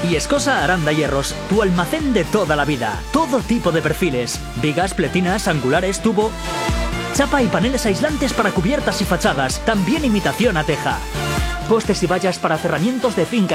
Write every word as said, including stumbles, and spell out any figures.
Y Escosa Aranda Hierros, tu almacén de toda la vida. Todo tipo de perfiles, vigas, pletinas, angulares, tubo, chapa y paneles aislantes para cubiertas y fachadas, también imitación a teja. Postes y vallas para cerramientos de fincas